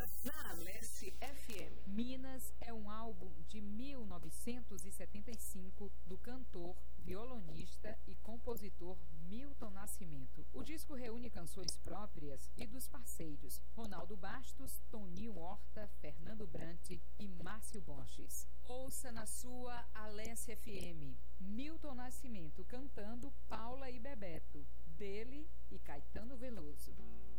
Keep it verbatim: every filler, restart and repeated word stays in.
na Alesse F M. Minas é um álbum de mil novecentos e setenta e cinco do cantor, violonista e compositor Milton Nascimento. O disco reúne canções próprias e dos parceiros Ronaldo Bastos, Toninho Horta, Fernando Brant e Márcio Borges. Ouça na sua Alesse F M. Milton Nascimento cantando Paula e Bebeto, dele e Caetano Veloso.